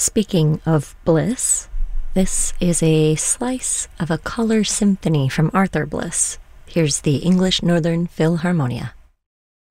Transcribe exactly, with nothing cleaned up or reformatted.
Speaking of bliss, this is a slice of a color symphony from Arthur Bliss. Here's the English Northern Philharmonia.